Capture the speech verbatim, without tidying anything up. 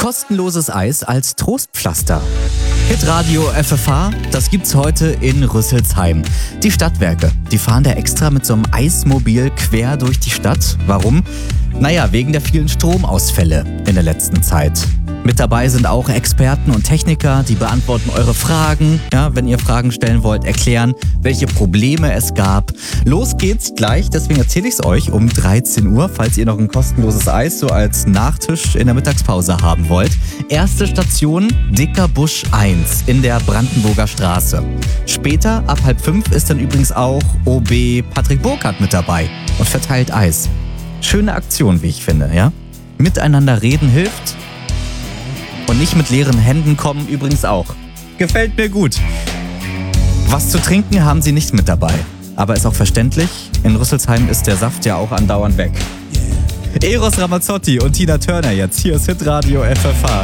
Kostenloses Eis als Trostpflaster. Hitradio F F H, das gibt's heute in Rüsselsheim. Die Stadtwerke, die fahren da extra mit so einem Eismobil quer durch die Stadt. Warum? Naja, wegen der vielen Stromausfälle in der letzten Zeit. Mit dabei sind auch Experten und Techniker, die beantworten eure Fragen. Ja, wenn ihr Fragen stellen wollt, erklären, welche Probleme es gab. Los geht's gleich, deswegen erzähle ich es euch um dreizehn Uhr, falls ihr noch ein kostenloses Eis so als Nachtisch in der Mittagspause haben wollt. Erste Station, Dicker Busch eins in der Brandenburger Straße. Später, ab halb fünf, ist dann übrigens auch O B Patrick Burkhardt mit dabei und verteilt Eis. Schöne Aktion, wie ich finde, ja? Miteinander reden hilft. Und nicht mit leeren Händen kommen übrigens auch. Gefällt mir gut. Was zu trinken haben sie nicht mit dabei. Aber ist auch verständlich, in Rüsselsheim ist der Saft ja auch andauernd weg. Eros Ramazzotti und Tina Turner jetzt. Hier ist Hitradio F F H.